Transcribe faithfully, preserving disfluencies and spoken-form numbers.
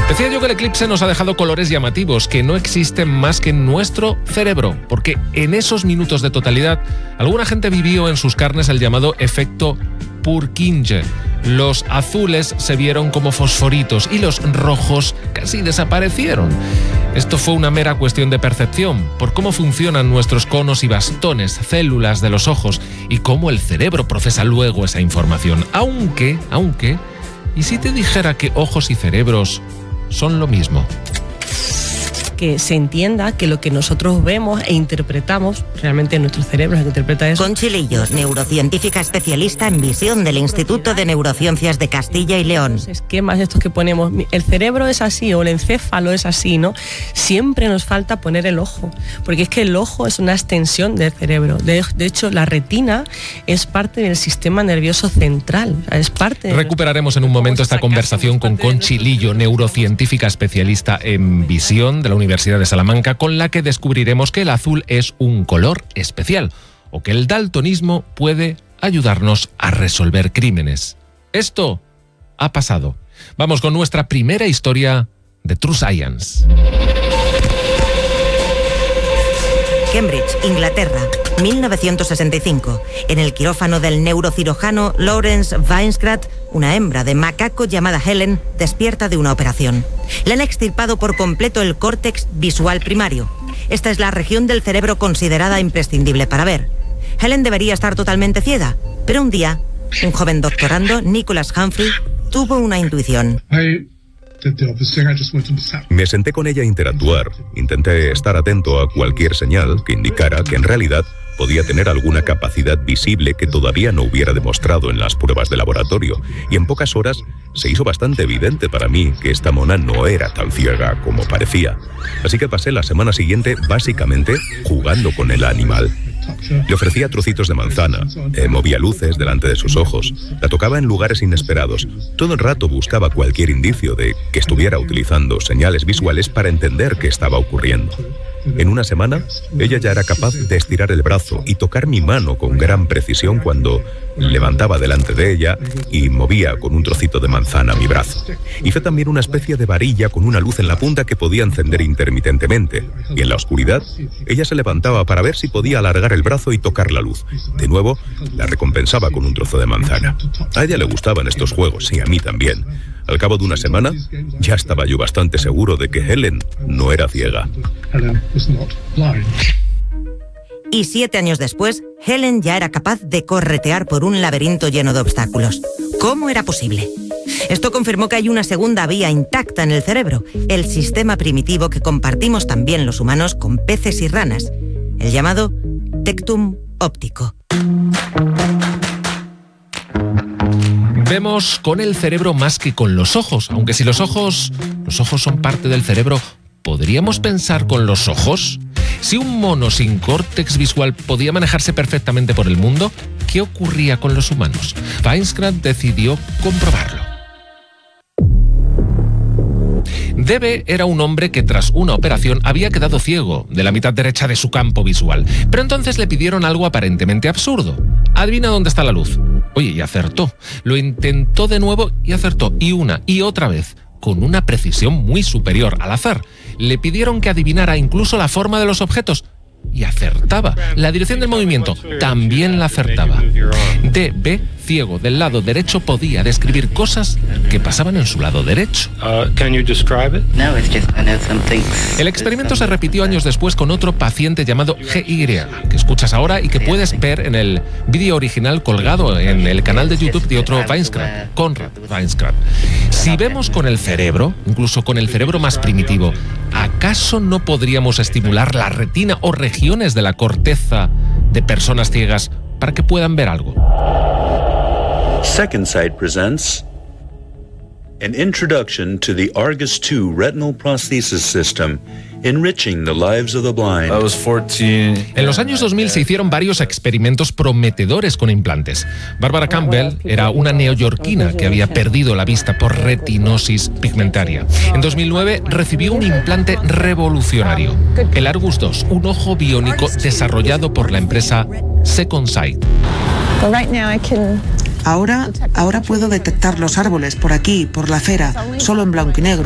Decía yo que el eclipse nos ha dejado colores llamativos que no existen más que en nuestro cerebro, porque en esos minutos de totalidad, alguna gente vivió en sus carnes el llamado efecto Purkinje. Los azules se vieron como fosforitos y los rojos casi desaparecieron. Esto fue una mera cuestión de percepción, por cómo funcionan nuestros conos y bastones, células de los ojos y cómo el cerebro procesa luego esa información. Aunque, aunque, ¿y si te dijera que ojos y cerebros son lo mismo? Que se entienda que lo que nosotros vemos e interpretamos, realmente nuestro cerebro es el que interpreta eso. Conchi Lillo, neurocientífica especialista en visión del Instituto de Neurociencias de Castilla y León. Los esquemas estos que ponemos, el cerebro es así o el encéfalo es así, ¿no? Siempre nos falta poner el ojo, porque es que el ojo es una extensión del cerebro. De, de hecho, la retina es parte del sistema nervioso central, es parte... Recuperaremos en un momento esta conversación con Conchi Lillo, neurocientífica especialista en visión de la Universidad Universidad de Salamanca, con la que descubriremos que el azul es un color especial o que el daltonismo puede ayudarnos a resolver crímenes. Esto ha pasado. Vamos con nuestra primera historia de True Science. Cambridge, Inglaterra, mil novecientos sesenta y cinco. En el quirófano del neurocirujano Lawrence Weinskratt, una hembra de macaco llamada Helen despierta de una operación. Le han extirpado por completo el córtex visual primario. Esta es la región del cerebro considerada imprescindible para ver. Helen debería estar totalmente ciega, pero un día, un joven doctorando, Nicholas Humphrey, tuvo una intuición. Me senté con ella a interactuar. Intenté estar atento a cualquier señal que indicara que en realidad podía tener alguna capacidad visible que todavía no hubiera demostrado en las pruebas de laboratorio. Y en pocas horas se hizo bastante evidente para mí que esta mona no era tan ciega como parecía. Así que pasé la semana siguiente básicamente jugando con el animal. Le ofrecía trocitos de manzana, eh, movía luces delante de sus ojos, la tocaba en lugares inesperados. Todo el rato buscaba cualquier indicio de que estuviera utilizando señales visuales para entender qué estaba ocurriendo. En una semana, ella ya era capaz de estirar el brazo y tocar mi mano con gran precisión cuando levantaba delante de ella y movía con un trocito de manzana mi brazo. Hice también una especie de varilla con una luz en la punta que podía encender intermitentemente. Y en la oscuridad, ella se levantaba para ver si podía alargar el brazo y tocar la luz. De nuevo, la recompensaba con un trozo de manzana. A ella le gustaban estos juegos y a mí también. Al cabo de una semana, ya estaba yo bastante seguro de que Helen no era ciega. Y siete años después, Helen ya era capaz de corretear por un laberinto lleno de obstáculos. ¿Cómo era posible? Esto confirmó que hay una segunda vía intacta en el cerebro, el sistema primitivo que compartimos también los humanos con peces y ranas, el llamado tectum óptico. Vemos con el cerebro más que con los ojos, aunque si los ojos, los ojos son parte del cerebro, ¿podríamos pensar con los ojos? Si un mono sin córtex visual podía manejarse perfectamente por el mundo, ¿qué ocurría con los humanos? Weinskratt decidió comprobarlo. Debe era un hombre que tras una operación había quedado ciego de la mitad derecha de su campo visual, pero entonces le pidieron algo aparentemente absurdo. Adivina dónde está la luz. Oye, y acertó. Lo intentó de nuevo y acertó, y una y otra vez, con una precisión muy superior al azar. Le pidieron que adivinara incluso la forma de los objetos, y acertaba. La dirección del movimiento también la acertaba. D B, ciego del lado derecho, podía describir cosas que pasaban en su lado derecho. El experimento se repitió años después con otro paciente llamado G Y, que escuchas ahora y que puedes ver en el vídeo original colgado en el canal de YouTube de otro Weinskratt, Conrad Weinskratt. Si vemos con el cerebro, incluso con el cerebro más primitivo, ¿acaso no podríamos estimular la retina o regiones de la corteza de personas ciegas para que puedan ver algo? Second Sight presents an introduction to the Argus two retinal prosthesis system, enriching the lives of the blind. I was fourteen. En los años dos mil se hicieron varios experimentos prometedores con implantes. Barbara Campbell era una neoyorquina que había perdido la vista por retinosis pigmentaria. En dos mil nueve recibió un implante revolucionario, el Argus dos, un ojo biónico desarrollado por la empresa Second Sight. Ahora, ahora puedo detectar los árboles por aquí, por la acera, solo en blanco y negro.